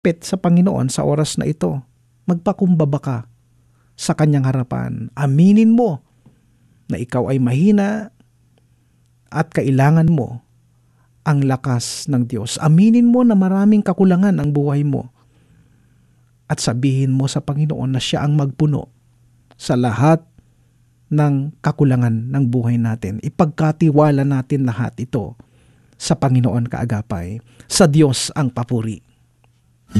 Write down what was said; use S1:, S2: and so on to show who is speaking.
S1: lumapit sa Panginoon sa oras na ito. Magpakumbaba ka sa kanyang harapan. Aminin mo na ikaw ay mahina at kailangan mo ang lakas ng Diyos. Aminin mo na maraming kakulangan ang buhay mo. At sabihin mo sa Panginoon na siya ang magpuno sa lahat ng kakulangan ng buhay natin. Ipagkatiwala natin lahat ito sa Panginoon kaagapay. Sa Diyos ang papuri.